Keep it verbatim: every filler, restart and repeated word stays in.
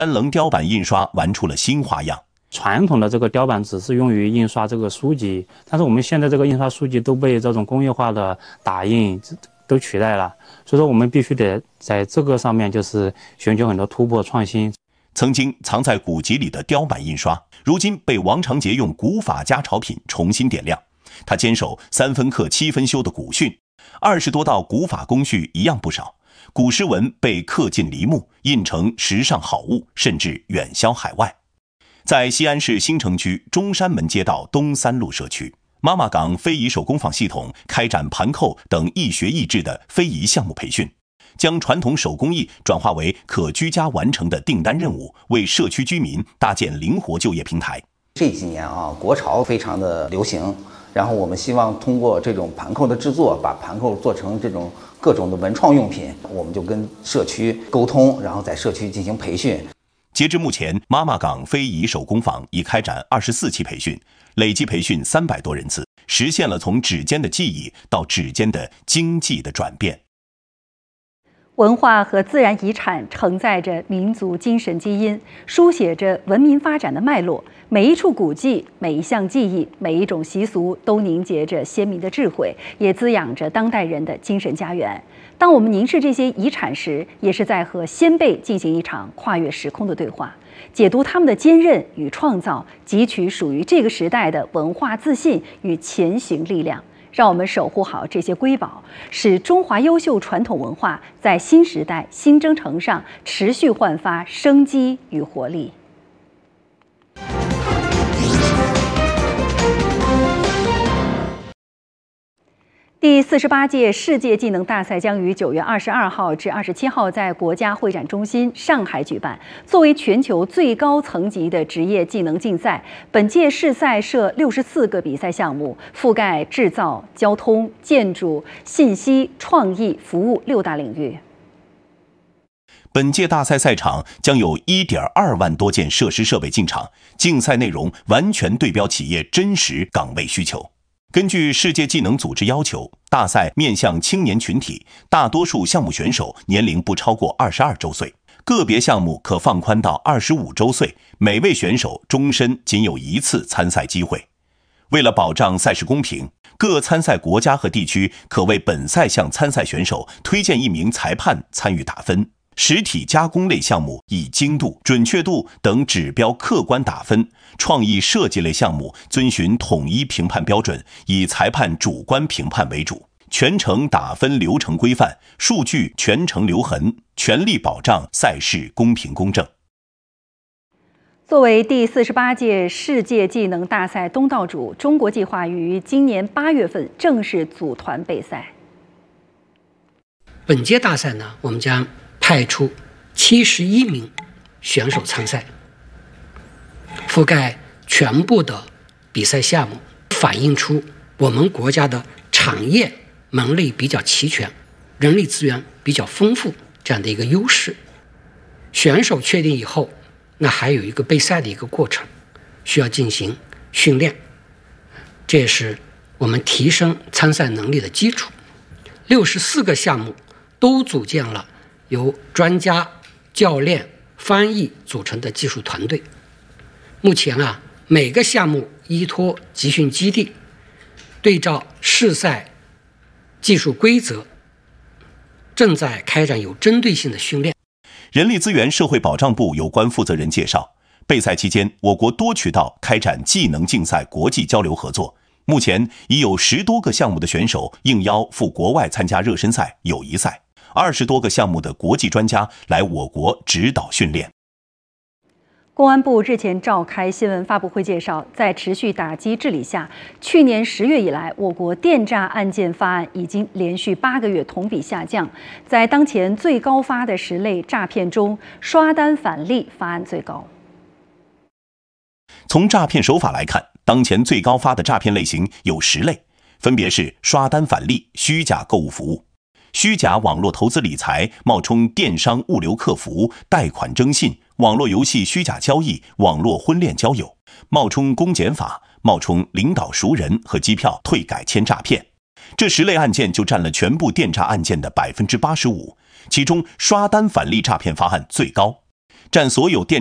三棱雕版印刷玩出了新花样。 传统的这个雕版只是用于印刷这个书籍，但是我们现在这个印刷书籍都被这种工业化的打印都取代了，所以说我们必须得在这个上面就是寻求很多突破创新。 曾经藏在古籍里的雕版印刷，如今被王长杰用古法家常品重新点亮。他坚守三分刻七分修的古训，二十多道古法工序一样不少。古诗文被刻进梨木，印成时尚好物，甚至远销海外。在西安市新城区中山门街道东三路社区，妈妈岗非遗手工坊系统开展盘扣等易学易制的非遗项目培训，将传统手工艺转化为可居家完成的订单任务，为社区居民搭建灵活就业平台。 这几年啊，国潮非常的流行，然后我们希望通过这种盘扣的制作，把盘扣做成这种各种的文创用品，我们就跟社区沟通，然后在社区进行培训。 截至目前，妈妈岗非遗手工坊已开展二十四期培训，累计培训三百多人次，实现了从指尖的技艺到指尖的经济的转变。 文化和自然遗产承载着民族精神基因，书写着文明发展的脉络。每一处古迹、每一项技艺、每一种习俗，都凝结着先民的智慧，也滋养着当代人的精神家园。当我们凝视这些遗产时，也是在和先辈进行一场跨越时空的对话，解读他们的坚韧与创造，汲取属于这个时代的文化自信与前行力量。让我们守护好这些瑰宝，使中华优秀传统文化在新时代新征程上持续焕发生机与活力。第四十八届世界技能大赛将于九月二十二号至二十七号在国家会展中心上海举办。作为全球最高层级的职业技能竞赛，本届世赛设六十四个比赛项目，覆盖制造、交通、建筑、信息、创意、服务六大领域。 本届大赛赛场将有 一点二万多件设施设备进场，竞赛内容完全对标企业真实岗位需求。根据世界技能组织要求，大赛面向青年群体，大多数项目选手年龄不超过二十二周岁，个别项目可放宽到二十五周岁，每位选手终身仅有一次参赛机会。为了保障赛事公平，各参赛国家和地区可为本赛项参赛选手推荐一名裁判参与打分。实体加工类项目以精度、准确度等指标客观打分，创意设计类项目遵循统一评判标准，以裁判主观评判为主，全程打分流程规范，数据全程留痕，全力保障赛事公平公正。 作为第四十八届世界技能大赛东道主，中国计划于今年八月份正式组团备赛。 本届大赛呢，我们将派出七十一名选手参赛，覆盖全部的比赛项目，反映出我们国家的产业门类比较齐全，人力资源比较丰富这样的一个优势。选手确定以后，那还有一个备赛的一个过程，需要进行训练，这也是我们提升参赛能力的基础。六十四个项目都组建了由专家、教练、翻译组成的技术团队。目前啊，每个项目依托集训基地，对照试赛技术规则，正在开展有针对性的训练。 人力资源社会保障部有关负责人介绍，备赛期间，我国多渠道开展技能竞赛国际交流合作。目前已有十多个项目的选手应邀赴国外参加热身赛、友谊赛。二十多个项目的国际专家来我国指导训练。 公安部日前召开新闻发布会介绍，在持续打击治理下，去年十月以来，我国电诈案件发案已经连续八个月同比下降。在当前最高发的十类诈骗中，刷单返利发案最高。 从诈骗手法来看，当前最高发的诈骗类型有十类，分别是刷单返利、虚假购物服务、虚假网络投资理财、冒充电商物流客服、贷款征信、网络游戏虚假交易、网络婚恋交友、冒充公检法、冒充领导熟人和机票退改签诈骗。这十类案件就占了全部电诈案件的 百分之八十五， 其中刷单返利诈骗发案最高。 占所有电